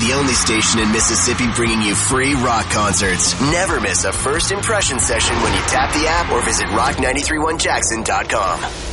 the only station in Mississippi bringing you free rock concerts. Never miss a first impression session when you tap the app or visit rock931jackson.com.